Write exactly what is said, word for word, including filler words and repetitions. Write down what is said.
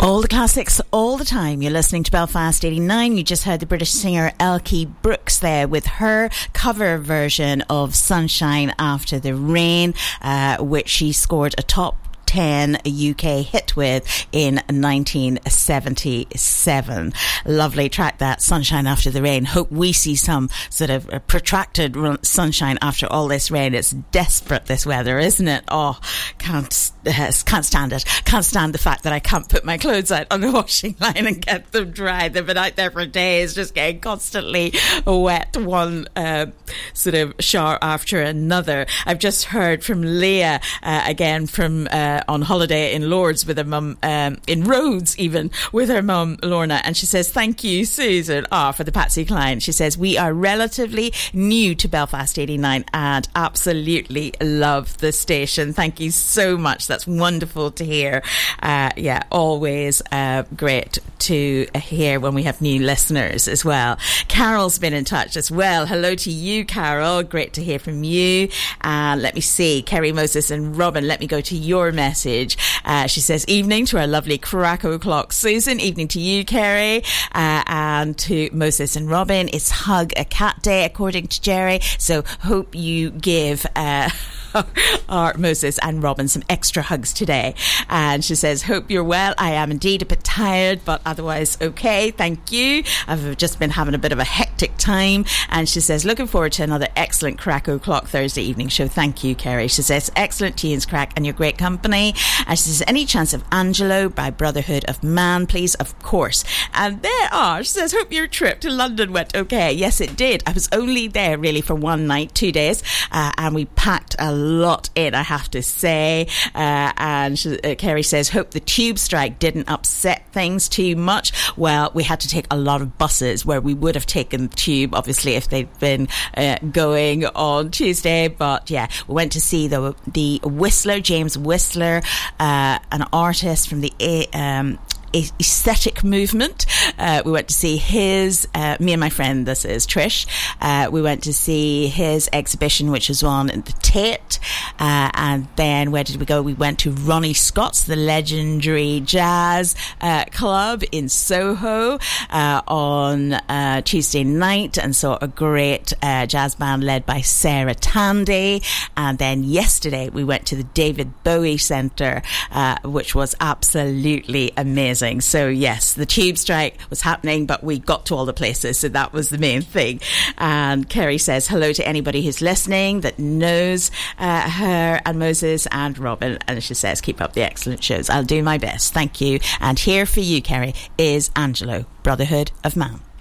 All the classics, all the time. You're listening to Belfast eighty-nine. You just heard the British singer Elkie Brooks there with her cover version of Sunshine After the Rain, uh, which she scored a top ten U K hit with in nineteen seventy-seven. Lovely track, that, Sunshine After the Rain. Hope we see some sort of protracted sunshine after all this rain. It's desperate, this weather, isn't it? Oh, can't uh, can't stand it. Can't stand the fact that I can't put my clothes out on the washing line and get them dry. They've been out there for days, just getting constantly wet, one uh, sort of shower after another. I've just heard from Leah uh, again from uh, on holiday in Lords with her mum, um, in Rhodes even, with her mum Lorna, and she says, thank you, Susan, ah, for the Patsy Cline. She says, we are relatively new to Belfast eighty-nine and absolutely love the station. Thank you so much. That's wonderful to hear. Uh, yeah, always uh, great to hear when we have new listeners as well. Carol's been in touch as well. Hello to you, Carol. Great to hear from you. Uh, let me see. Kerry, Moses and Robin, let me go to your message. Uh, she says, evening to our lovely Crack O'Clock Susan. Evening to you, Kerry. Uh, and to Moses and Robin. It's Hug a Cat Day, according to Jerry. So hope you give uh, our Moses and Robin some extra hugs today. And she says, hope you're well. I am indeed a bit tired, but otherwise okay. Thank you. I've just been having a bit of a hectic time. And she says, looking forward to another excellent Crack O'Clock Thursday evening show. Thank you, Kerry. She says, excellent tunes, Crack, and your great company. And she says, any chance of Angelo by Brotherhood of Man, please? Of course. And there are. She says, hope your trip to London went okay. Yes, it did. I was only there really for one night, two days, uh, and we packed a lot in, I have to say. Uh, and she, uh, Kerry says, hope the tube strike didn't upset things too much. Well, we had to take a lot of buses where we would have taken the tube, obviously, if they'd been uh, going on Tuesday. But yeah, we went to see the the Whistler, James Whistler, uh, an artist from the um, aesthetic movement. Uh, we went to see his, uh, me and my friend, this is Trish, uh, we went to see his exhibition, which was on at the Tate, uh, and then where did we go? We went to Ronnie Scott's, the legendary jazz uh, club in Soho, uh, on uh, Tuesday night, and saw a great uh, jazz band led by Sarah Tandy. And then yesterday we went to the David Bowie Centre, uh, which was absolutely amazing. So yes, the tube strike was happening, but we got to all the places, so that was the main thing. And Kerry says, hello to anybody who's listening that knows uh, her and Moses and Robin. And she says, keep up the excellent shows. I'll do my best. Thank you. And here for you, Kerry, is Angelo, Brotherhood of Man.